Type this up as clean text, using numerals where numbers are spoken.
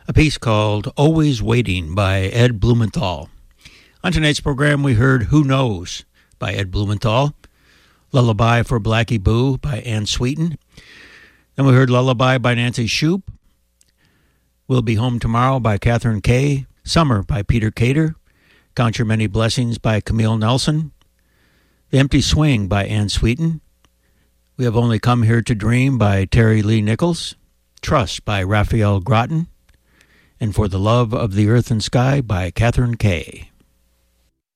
a piece called Always Waiting by Ed Blumenthal. On tonight's program, we heard Who Knows by Ed Blumenthal, Lullaby for Blackie Boo by Ann Sweeten. Then we heard Lullaby by Nancy Shoup, We'll Be Home Tomorrow by Catherine Kay, Summer by Peter Cater, Count Your Many Blessings by Camille Nelson, The Empty Swing by Ann Sweeten, We Have Only Come Here to Dream by Terry Lee Nichols, Trust by Raphael Groton, and For the Love of the Earth and Sky by Catherine Kay.